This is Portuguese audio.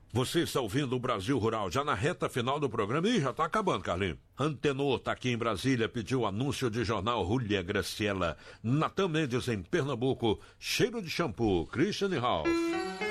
Você está ouvindo o Brasil Rural, já na reta final do programa. Ih, já está acabando, Carlinhos. Antenor está aqui em Brasília, pediu anúncio de jornal Rúlia Graciela. Natan Mendes em Pernambuco, cheiro de shampoo, Christian Ralph.